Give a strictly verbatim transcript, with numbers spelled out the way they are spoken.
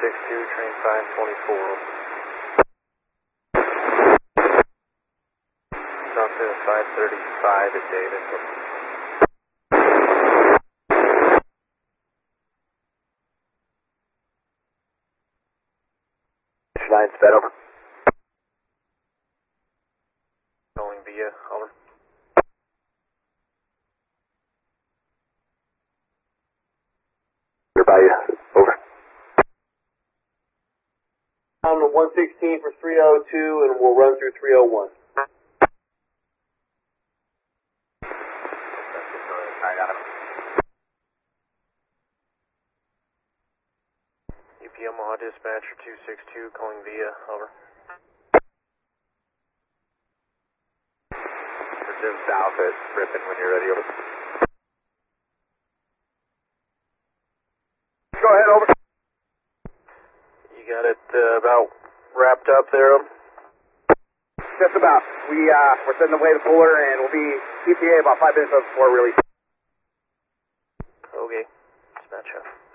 six two, train five twenty-four. Talk to five thirty-five at David. nine, sped over. Calling via, over. By you, over. On the one sixteen for three oh two, and we'll run through three oh one. I got him. U P Omaha dispatcher two six two, calling via, over. Jim south at Griffin when you're ready, over. Go ahead, over. You got it uh, about wrapped up there? Just about. We, uh, we're sending away the puller, and we'll be E T A about five minutes before release. Okay, dispatch up.